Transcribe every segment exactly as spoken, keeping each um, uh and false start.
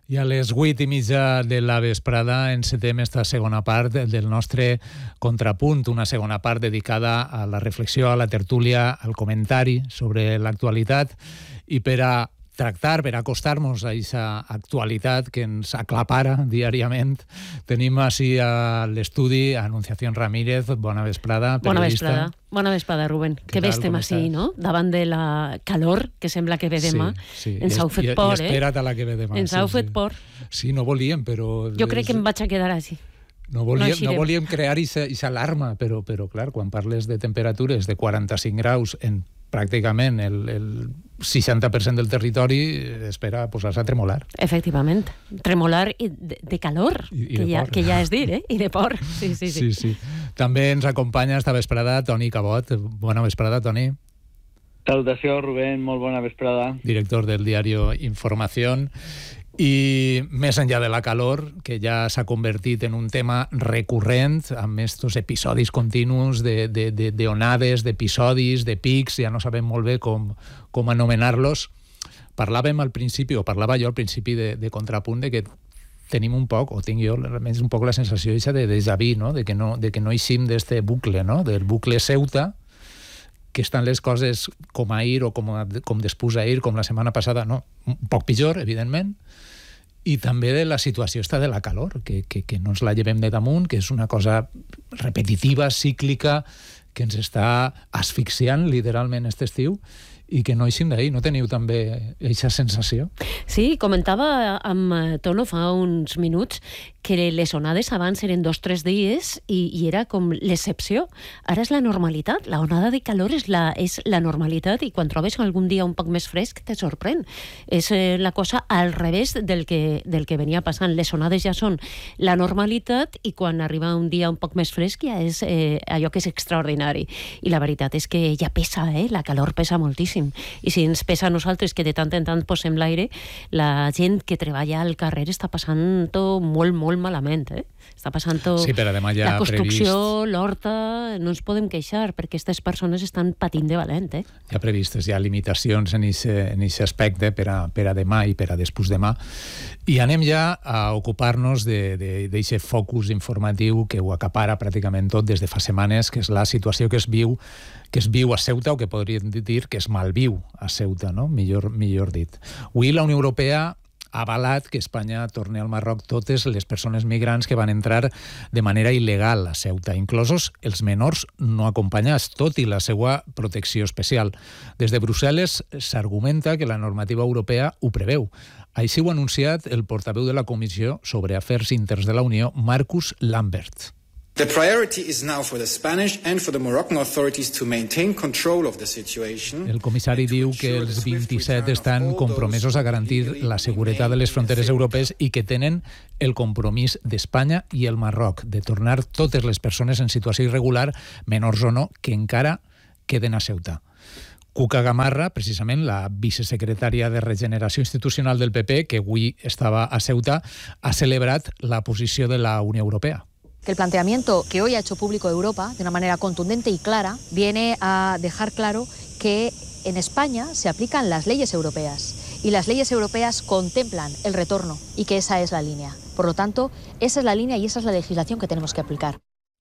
I a les vuit i mitja de la vesprada encetem esta segona part del nostre contrapunt, una segona part dedicada a la reflexió, a la tertúlia, al comentari sobre l'actualitat, i per a tractar, per acostar-nos a aquesta actualitat que ens aclapara diàriament, tenim així a l'estudi a Anunciación Ramírez. Bona vesprada, periodista. Bona vesprada, bona vesprada, Rubén. Que bé estem així, no? Davant de la calor que sembla que ve demà. Sí, sí. Ens heu fet por, eh? I espera't a la que ve demà. Ens heu fet por. Sí, no volíem, però... Jo crec que em vaig a quedar així. No volíem, no, no volíem crear aquesta alarma, però, però clar, quan parles de temperatures de quaranta-cinc graus en pràcticament el, el seixanta per cent del territori, espera posar-se a tremolar. Efectivament. Tremolar i de, de calor, I, i que, de ja, que ja és dir, eh? I de por. Sí, sí, sí. sí, sí. També ens acompanya esta vesprada Toni Cabot. Bona vesprada, Toni. Salutació, Rubén. Molt bona vesprada. Director del diario Información. I més enllà de la calor, que ja s'ha convertit en un tema recurrent, amb estos episodis continus de, de, de, de onades, d'episodis, de pics, ja no sabem molt bé com, com anomenar-los. Parlàvem al principi, o parlava jo al principi de, de Contrapunt, de que tenim un poc, o tinc jo almenys un poc la sensació de déjà vu, no? de que no, de que no eixim d'este bucle, no? Del bucle Ceuta, que estan les coses com ahir o com, com després ahir, com la setmana passada, no, un poc pitjor, evidentment, i també de la situació esta de la calor, que, que, que no ens la llevem de damunt, que és una cosa repetitiva, cíclica, que ens està asfixiant literalment aquest estiu, i que no eixim d'ahir. No teniu també aquesta sensació? Sí, comentava amb Tono fa uns minuts que les onades abans eren dos o tres dies i, i era com l'excepció. Ara és la normalitat. La onada de calor és la, és la normalitat, i quan trobes algun dia un poc més fresc te sorprèn. És eh, la cosa al revés del que, del que venia passant. Les onades ja són la normalitat, i quan arriba un dia un poc més fresc ja és eh, allò que és extraordinari. I la veritat és que ja pesa, eh? La calor pesa moltíssim. I si ens pesa a nosaltres, que de tant en tant posem l'aire, la gent que treballa al carrer està passant-ho molt, molt malament, eh? Està passant-ho... Sí, però además ja la construcció, previst... l'horta, no ens podem queixar, perquè aquestes persones estan patint de valent, eh? Hi ha previstes, hi ha limitacions en aquest aspecte per a, per a demà i per a després demà. I anem ja a ocupar-nos d'aquest focus informatiu que ho acapara pràcticament tot des de fa setmanes, que és la situació que es viu que es viu a Ceuta, o que podríem dir que es malviu a Ceuta, no? Millor, millor dit. Avui la Unió Europea ha avalat que Espanya torni al Marroc totes les persones migrants que van entrar de manera il·legal a Ceuta, inclosos els menors no acompanyats, tot i la seva protecció especial. Des de Brussel·les s'argumenta que la normativa europea ho preveu. Així ho ha anunciat el portaveu de la Comissió sobre Afers Interns de la Unió, Marcus Lambert. The priority is now for the Spanish and for the Moroccan authorities to maintain control of the situation. El comissari diu que els vint-i-set estan compromesos a garantir la seguretat de les fronteres europees i que tenen el compromís d'Espanya i el Marroc de tornar totes les persones en situació irregular, menors o no, que encara queden a Ceuta. Cuca Gamarra, precisament la vicesecretària de Regeneració Institucional del P P, que avui estava a Ceuta, ha celebrat la posició de la Unió Europea. Que el planteamiento que hoy ha hecho público Europa, de una manera contundente y clara, viene a dejar claro que en España se aplican las leyes europeas y las leyes europeas contemplan el retorno y que esa es la línea. Por lo tanto, esa es la línea y esa es la legislación que tenemos que aplicar.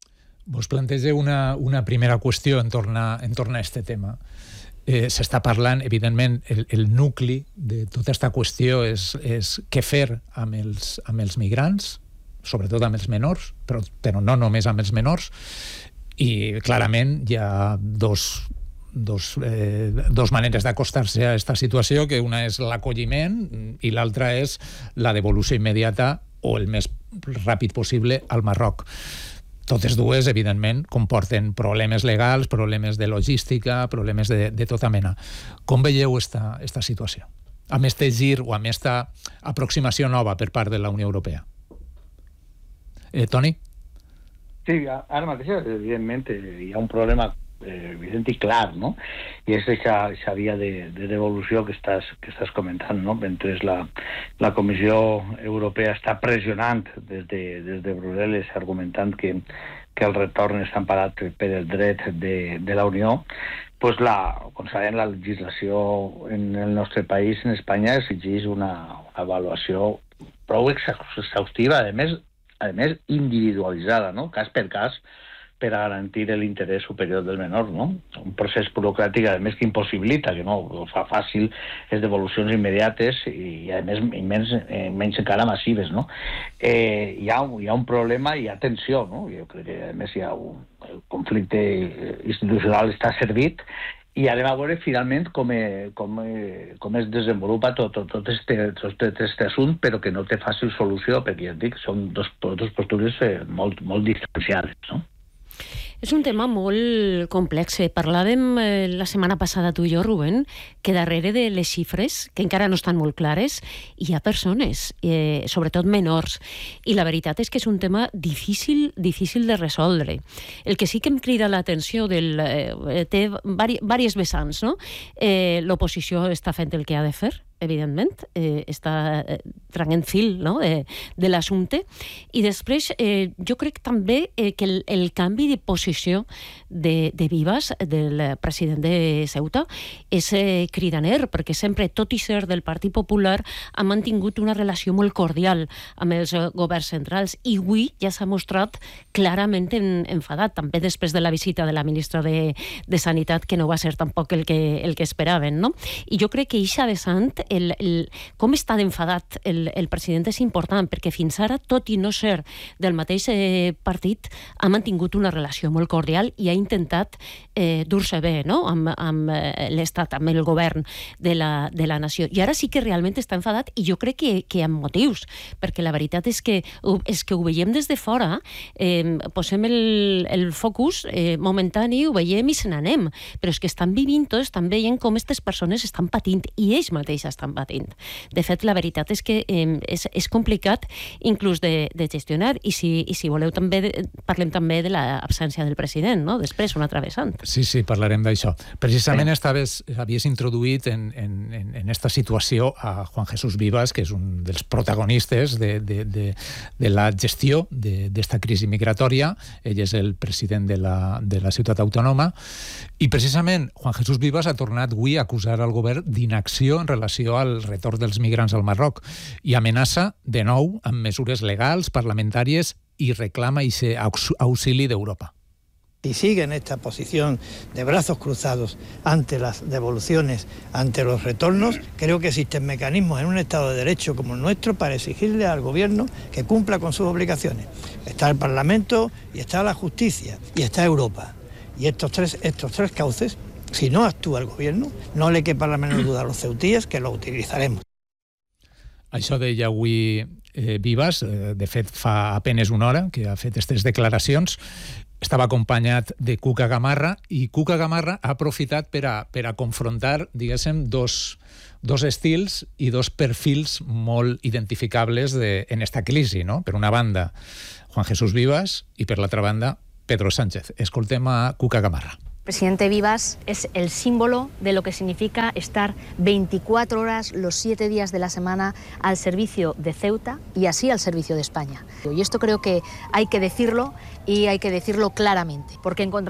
Vos plantege una, una primera qüestió en torn a, en torn a este tema. Eh, s'està parlant, evidentment, el, el nucli de tota aquesta qüestió és, és què fer amb els, amb els migrants, sobretot amb els menors, però, però no només amb els menors, i clarament hi ha dos, dos, eh, dos maneres d'acostar-se a aquesta situació, que una és l'acolliment i l'altra és la devolució immediata o el més ràpid possible al Marroc. Totes dues, evidentment, comporten problemes legals, problemes de logística, problemes de, de tota mena. Com veieu esta, esta situació? Amb este gir o amb esta aproximació nova per part de la Unió Europea? Eh, Toni? Sí, ara mateix, evidentment, hi ha un problema eh, evident i clar, no? I és aquesta via de, de devolució que estàs, que estàs comentant, no? Mentre la, la Comissió Europea està pressionant des de, des de Brussel·les, argumentant que, que el retorn està emparat per el dret de, de la Unió, pues la, com sabem, la legislació en el nostre país, en Espanya, exigeix una avaluació prou exhaustiva, a més, a més individualitzada, no? Cas per cas, per a garantir l'interès superior del menor, no? Un procés burocràtic, a més, que impossibilita, que no ho fa fàcil, és devolucions immediates i, a més, menys, eh, menys encara massives, no? Eh, hi, ha, hi ha un problema, hi ha tensió, no? Jo crec que, a més, hi ha un, el conflicte institucional està servit i anem a veure, finalment, com, eh, com, eh, com es desenvolupa tot, tot, tot, este, tot este assunt, però que no té fàcil solució, perquè ja et dic, són dos, dos postures eh, molt, molt distanciades, no? És un tema molt complex. Parlàvem eh, la setmana passada tu i jo, Rubén, que darrere de les xifres, que encara no estan molt clares, hi ha persones, eh, sobretot menors, i la veritat és que és un tema difícil, difícil de resoldre. El que sí que em crida l'atenció del, eh, té diverses vessants, no? Eh, l'oposició està fent el que ha de fer, evidentment, eh, està eh, traient fil, no? de, de l'assumpte, i després eh, jo crec també eh, que el, el canvi de posició de, de Vives, del president de Ceuta, és eh, cridaner, perquè sempre, tot i ser del Partit Popular, ha mantingut una relació molt cordial amb els eh, governs centrals, i avui ja s'ha mostrat clarament en, enfadat, també després de la visita de la ministra de, de Sanitat, que no va ser tampoc el que, el que esperaven, no? I jo crec que eixa vessant, El, el, com està d'enfadat el, el president és important, perquè fins ara, tot i no ser del mateix eh, partit, ha mantingut una relació molt cordial i ha intentat eh, dur-se bé, no? amb, amb eh, l'Estat, amb el govern de la, de la nació. I ara sí que realment està enfadat, i jo crec que, que amb motius, perquè la veritat és que, és que ho veiem des de fora, eh, posem el, el focus eh, momentani, ho veiem i se n'anem, però és que estan vivint tots, estan veient com aquestes persones estan patint, i ells mateixos estan patint. De fet, la veritat és que eh, és, és complicat inclús de, de gestionar, i si, i si voleu també de, parlem també de l'absència del president, no? Després, un altre vessant. Sí, sí, parlarem d'això. Precisament sí. estaves, havies introduït en, en, en esta situació a Juan Jesús Vivas, que és un dels protagonistes de, de, de, de la gestió d'esta crisi migratòria. Ell és el president de la, de la ciutat autònoma, i precisament Juan Jesús Vivas ha tornat avui a acusar al govern d'inacció en relació al retorn dels migrants al Marroc i amenaça de nou amb mesures legals, parlamentàries, i reclama ese auxili d'Europa. Si siguen esta posición de brazos cruzados ante las devoluciones, ante los retornos, creo que existen mecanismos en un Estado de Derecho como el nuestro para exigirle al Gobierno que cumpla con sus obligaciones. Está el Parlamento, y está la justicia, y está Europa. Y estos tres, estos tres cauces, si no actúa el Gobierno, no le quepa la menor duda a los ceutíes que lo utilizaremos. Això deia avui eh, Vivas, eh, de fet fa apenes una hora que ha fet aquestes declaracions. Estava acompanyat de Cuca Gamarra, i Cuca Gamarra ha aprofitat per a, per a confrontar, diguéssim, dos, dos estils i dos perfils molt identificables de, en esta crisi, no? Per una banda, Juan Jesús Vivas, i per l'altra banda, Pedro Sánchez. Escoltem a Cuca Gamarra. Presidente Vivas es el símbolo de lo que significa estar veinticuatro horas los siete días de la semana al servicio de Ceuta y así al servicio de España. Y esto creo que hay que decirlo, y hay que decirlo claramente, porque encontramos